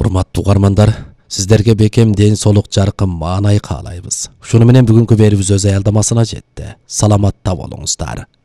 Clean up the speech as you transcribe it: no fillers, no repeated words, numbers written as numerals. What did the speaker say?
Урматтуу угармандар, сиздерге бекем ден соолук жаркын маанай каалайбыз. Ушуну менен бүгүнкү берүүбүз өз аялдамасына жетти. Саламатта болуңуздар.